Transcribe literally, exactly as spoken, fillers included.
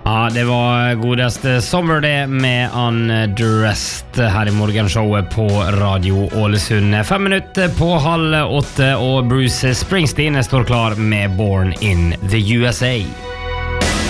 Ja, det var godeste Summer det med Undressed her i morgenshowet på Radio Ålesund. Fem minutter på halv åtte, og Bruce Springsteen står klar med Born in the U S A.